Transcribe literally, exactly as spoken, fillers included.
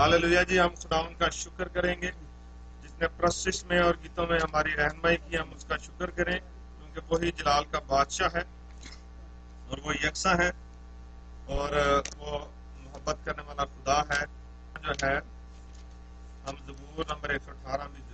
Hallelujah जी, हम खुदावंद का शुक्र करेंगे जिसने प्रशिश में और गीतों में हमारी रहनुमाई की। हम उसका शुक्र करें क्योंकि वही जलाल का बादशाह है और वो यकसा है और वो मोहब्बत करने वाला खुदा है। जो है हम ज़बूर नंबर एक सौ अठारह में